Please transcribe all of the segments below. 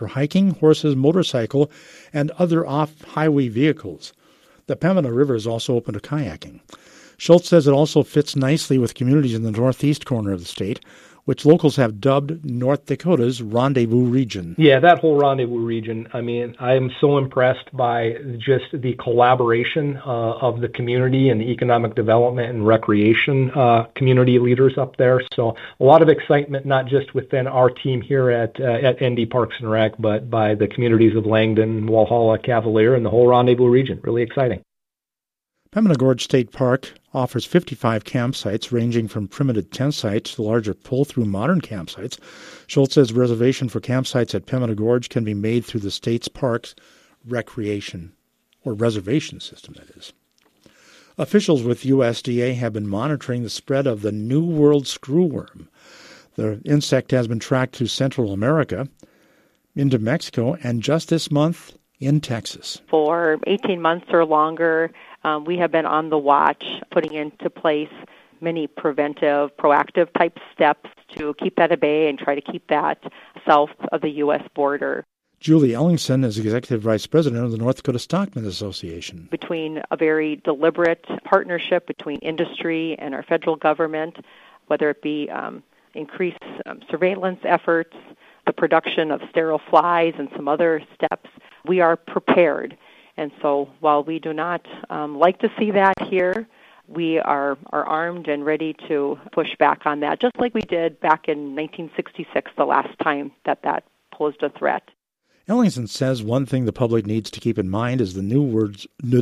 for hiking, horses, motorcycle, and other off-highway vehicles. The Pembina River is also open to kayaking. Schultz says it also fits nicely with communities in the northeast corner of the state, which locals have dubbed North Dakota's Rendezvous Region. Yeah, that whole Rendezvous region, I mean, I am so impressed by just the collaboration of the community and the economic development and recreation community leaders up there. So a lot of excitement, not just within our team here at ND Parks and Rec, but by the communities of Langdon, Walhalla, Cavalier, and the whole Rendezvous region. Really exciting. Pembina Gorge State Park offers 55 campsites ranging from primitive tent sites to larger pull-through modern campsites. Schultz says reservation for campsites at Pembina Gorge can be made through the state's parks recreation or reservation system, that is. Officials with USDA have been monitoring the spread of the New World screwworm. The insect has been tracked to Central America, into Mexico, and just this month in Texas. For 18 months or longer, we have been on the watch, putting into place many preventive, proactive type steps to keep that at bay and try to keep that south of the U.S. border. Julie Ellingson is Executive Vice President of the North Dakota Stockmen Association. Between a very deliberate partnership between industry and our federal government, whether it be increased surveillance efforts, the production of sterile flies, and some other steps, we are prepared. And so while we do not like to see that here, we are armed and ready to push back on that, just like we did back in 1966, the last time that posed a threat. Ellingson says one thing the public needs to keep in mind is the New World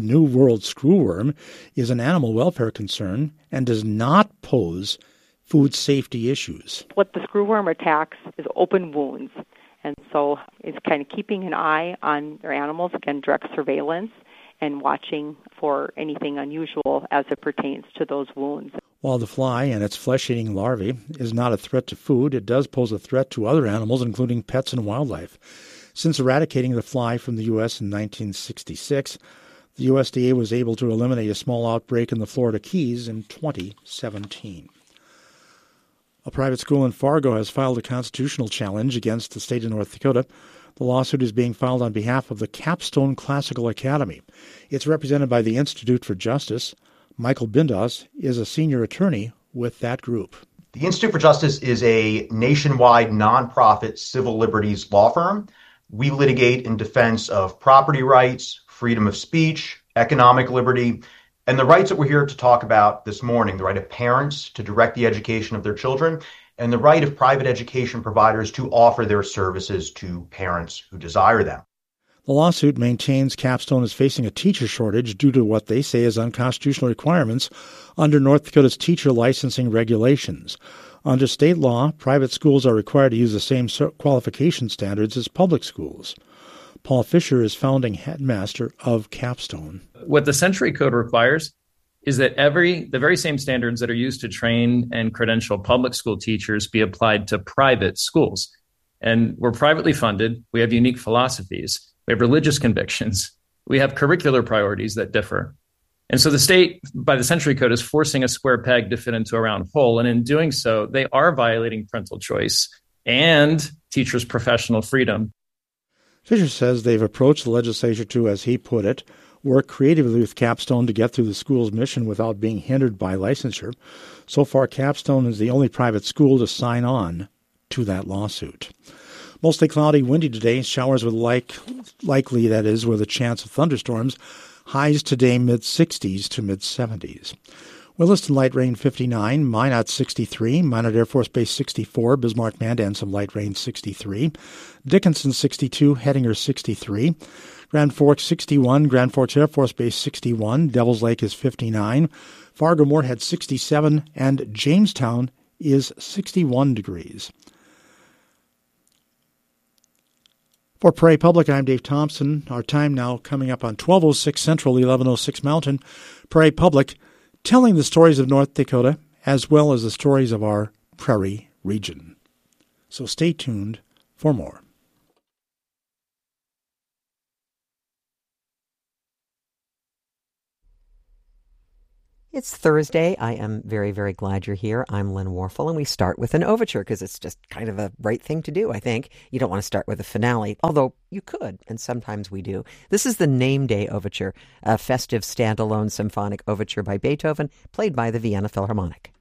screwworm is an animal welfare concern and does not pose food safety issues. What the screwworm attacks is open wounds. And so it's kind of keeping an eye on their animals, again, direct surveillance, and watching for anything unusual as it pertains to those wounds. While the fly and its flesh-eating larvae is not a threat to food, it does pose a threat to other animals, including pets and wildlife. Since eradicating the fly from the U.S. in 1966, the USDA was able to eliminate a small outbreak in the Florida Keys in 2017. A private school in Fargo has filed a constitutional challenge against the state of North Dakota. The lawsuit is being filed on behalf of the Capstone Classical Academy. It's represented by the Institute for Justice. Michael Bindas is a senior attorney with that group. The Institute for Justice is a nationwide nonprofit civil liberties law firm. We litigate in defense of property rights, freedom of speech, economic liberty, and the rights that we're here to talk about this morning, the right of parents to direct the education of their children, and the right of private education providers to offer their services to parents who desire them. The lawsuit maintains Capstone is facing a teacher shortage due to what they say is unconstitutional requirements under North Dakota's teacher licensing regulations. Under state law, private schools are required to use the same qualification standards as public schools. Paul Fisher is founding headmaster of Capstone. What the Century Code requires is that the very same standards that are used to train and credential public school teachers be applied to private schools. And we're privately funded. We have unique philosophies. We have religious convictions. We have curricular priorities that differ. And so the state, by the Century Code, is forcing a square peg to fit into a round hole. And in doing so, they are violating parental choice and teachers' professional freedom. Fisher says they've approached the legislature to, as he put it, work creatively with Capstone to get through the school's mission without being hindered by licensure. So far, Capstone is the only private school to sign on to that lawsuit. Mostly cloudy, windy today. Showers with likely, that is, with a chance of thunderstorms. Highs today mid-60s to mid-70s. Williston light rain 59, Minot 63, Minot Air Force Base 64, Bismarck Mandan some light rain 63, Dickinson 62, Hettinger 63, Grand Forks 61, Grand Forks Air Force Base 61, Devils Lake is 59, Fargo Moorhead 67, and Jamestown is 61 degrees. For Prairie Public, I'm Dave Thompson. Our time now coming up on 12:06 Central, 11:06 Mountain. Prairie Public, telling the stories of North Dakota as well as the stories of our prairie region. So stay tuned for more. It's Thursday. I am very, very glad you're here. I'm Lynn Warfel, and we start with an overture because it's just kind of a right thing to do, I think. You don't want to start with a finale, although you could, and sometimes we do. This is the Name Day Overture, a festive standalone symphonic overture by Beethoven, played by the Vienna Philharmonic.